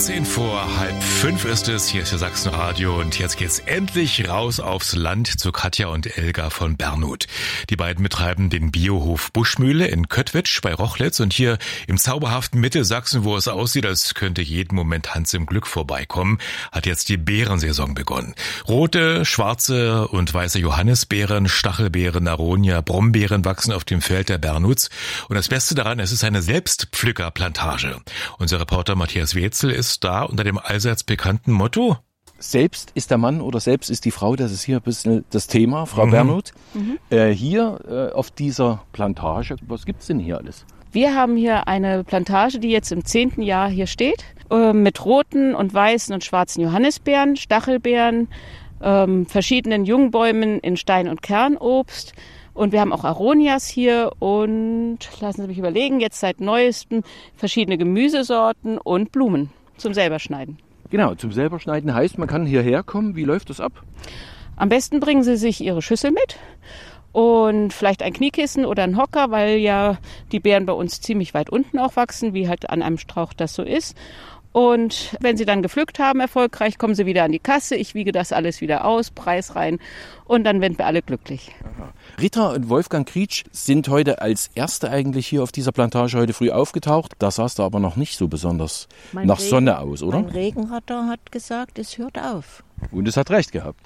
Vor halb 5 ist es, hier ist der Sachsenradio und jetzt geht's endlich raus aufs Land zu Katja und Elga von Bernhut. Die beiden betreiben den Biohof Buschmühle in Köttwitsch bei Rochlitz und hier im zauberhaften Mittelsachsen, wo es aussieht, als könnte jeden Moment Hans im Glück vorbeikommen, hat jetzt die Beerensaison begonnen. Rote, schwarze und weiße Johannisbeeren, Stachelbeeren, Aronia, Brombeeren wachsen auf dem Feld der Bernhuts und das Beste daran, es ist eine Selbstpflückerplantage. Unser Reporter Matthias Wetzel ist da unter dem allseits bekannten Motto: Selbst ist der Mann oder selbst ist die Frau, das ist hier ein bisschen das Thema, Frau Bernhut. Hier auf dieser Plantage, was gibt's denn hier alles? Wir haben hier eine Plantage, die jetzt im 10. Jahr hier steht, mit roten und weißen und schwarzen Johannisbeeren, Stachelbeeren, verschiedenen Jungbäumen in Stein- und Kernobst. Und wir haben auch Aronias hier und, lassen Sie mich überlegen, jetzt seit neuestem verschiedene Gemüsesorten und Blumen zum Selberschneiden. Genau, zum Selberschneiden heißt, man kann hierher kommen. Wie läuft das ab? Am besten bringen Sie sich Ihre Schüssel mit und vielleicht ein Kniekissen oder einen Hocker, weil ja die Beeren bei uns ziemlich weit unten auch wachsen, wie halt an einem Strauch das so ist. Und wenn Sie dann gepflückt haben, erfolgreich, kommen Sie wieder an die Kasse. Ich wiege das alles wieder aus, Preis rein und dann werden wir alle glücklich. Aha. Rita und Wolfgang Krietsch sind heute als Erste eigentlich hier auf dieser Plantage heute früh aufgetaucht. Da sah es da aber noch nicht so besonders nach Sonne aus, oder? Mein Regenradar hat gesagt, es hört auf. Und es hat recht gehabt.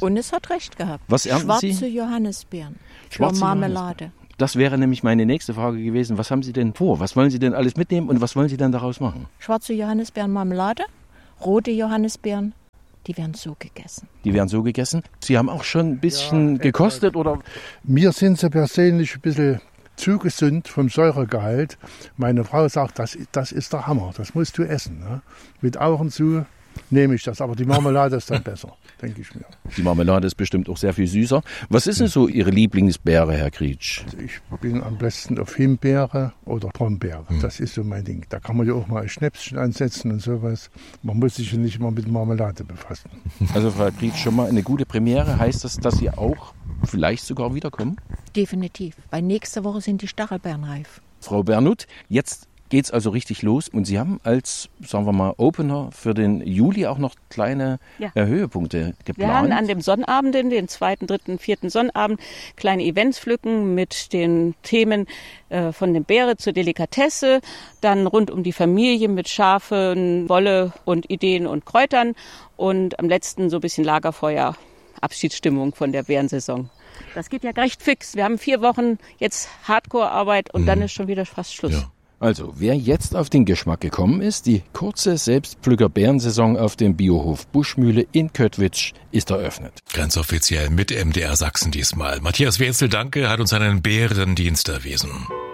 Was ernten Sie? Schwarze Johannisbeeren Schwarze für Marmelade. Das wäre nämlich meine nächste Frage gewesen. Was haben Sie denn vor? Was wollen Sie denn alles mitnehmen und was wollen Sie denn daraus machen? Schwarze Johannisbeeren Marmelade, rote Johannisbeeren, die werden so gegessen. Die werden so gegessen? Sie haben auch schon ein bisschen gekostet, oder? Mir sind sie persönlich ein bisschen zu gesund vom Säuregehalt. Meine Frau sagt, das ist der Hammer, das musst du essen. Ne? Mit Augen zu nehme ich das, aber die Marmelade ist dann besser, denke ich mir. Die Marmelade ist bestimmt auch sehr viel süßer. Was ist denn so Ihre Lieblingsbeere, Herr Krietsch? Also ich bin am besten auf Himbeere oder Brombeere. Das ist so mein Ding. Da kann man ja auch mal ein Schnäpschen ansetzen und sowas. Man muss sich ja nicht immer mit Marmelade befassen. Also Frau Krietsch, schon mal eine gute Premiere. Heißt das, dass Sie auch vielleicht sogar wiederkommen? Definitiv, weil nächste Woche sind die Stachelbeeren reif. Frau Bernhut, jetzt geht's also richtig los und Sie haben als, sagen wir mal, Opener für den Juli auch noch kleine Höhepunkte geplant. Wir haben an dem Sonnabend, den 2., 3., 4. Sonnabend, kleine Events pflücken mit den Themen von der Beere zur Delikatesse, dann rund um die Familie mit Schafen, Wolle und Ideen und Kräutern und am letzten so ein bisschen Lagerfeuer, Abschiedsstimmung von der Beerensaison. Das geht ja recht fix. Wir haben 4 Wochen jetzt Hardcore-Arbeit und dann ist schon wieder fast Schluss. Ja. Also, wer jetzt auf den Geschmack gekommen ist, die kurze Selbstpflücker-Bärensaison auf dem Biohof Buschmühle in Köttwitsch ist eröffnet. Ganz offiziell mit MDR Sachsen diesmal. Matthias Wetzel, danke, hat uns einen Bärendienst erwiesen.